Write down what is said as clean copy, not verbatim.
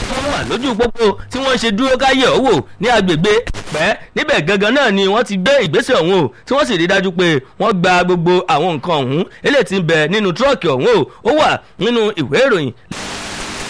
wọ́n wà lójú pópó tí wọ́n ṣe dúró káyẹ̀ owó ní agbègbè pẹ́ níbẹ̀ gangan náà ni wọ́n ti gbé ìgbésẹ̀ ọ̀hún o tí wọ́n sì rí dájú pé wọ́n gba gbogbo àwọn nǹkan ọ̀hún eléyìí tí ń bẹ nínú tírọ́ọ̀kì ọ̀hún o ó wà nínú ìwé ìròyìn